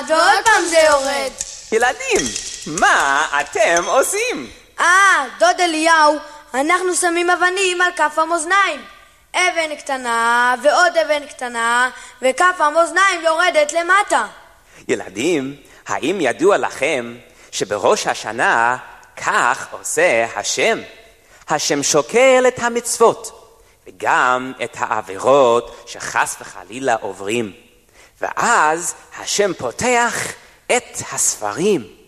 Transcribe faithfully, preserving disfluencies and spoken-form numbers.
ועוד פעם זה יורד. ילדים, מה אתם עושים? אה, דוד אליהו, אנחנו שמים אבנים על כף המאזניים. אבן קטנה ועוד אבן קטנה, וכף המאזניים יורדת למטה. ילדים, האם ידוע לכם שבראש השנה כך עושה השם? השם שוקל את המצוות וגם את העבירות שחס וחלילה עוברים. ואז השם פותח את הספרים